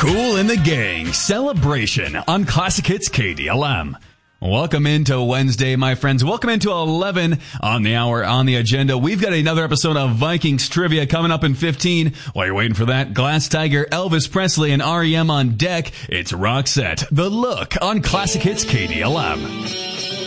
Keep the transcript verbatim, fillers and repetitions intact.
Kool and the Gang celebration on Classic Hits K D L M. Welcome into Wednesday, my friends. Welcome into eleven on the hour on the agenda. We've got another episode of Vikings Trivia coming up in fifteen. While you're waiting for that, Glass Tiger, Elvis Presley, and R E M on deck. It's Roxette, The Look on Classic Hits K D L M.